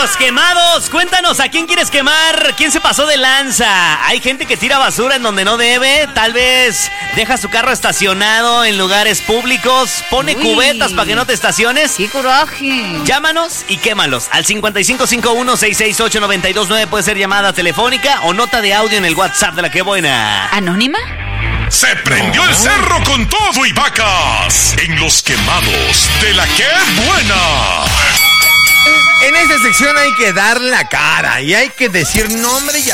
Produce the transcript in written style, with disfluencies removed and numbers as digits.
Los quemados, cuéntanos, ¿a quién quieres quemar? ¿Quién se pasó de lanza? Hay gente que tira basura en donde no debe, tal vez deja su carro estacionado en lugares públicos, pone cubetas para que no te estaciones. ¡Qué coraje! Llámanos y quémalos al 5551-668-929, puede ser llamada telefónica o nota de audio en el WhatsApp de La Qué Buena. ¿Anónima? Se prendió el cerro con todo y vacas en Los Quemados de La Qué Buena. En esta sección hay que dar la cara y hay que decir nombre y